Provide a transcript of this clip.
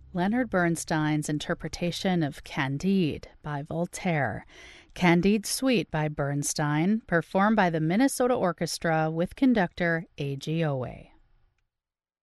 Leonard Bernstein's interpretation of Candide by Voltaire. Candide Suite by Bernstein, performed by the Minnesota Orchestra with conductor A.G. Owe.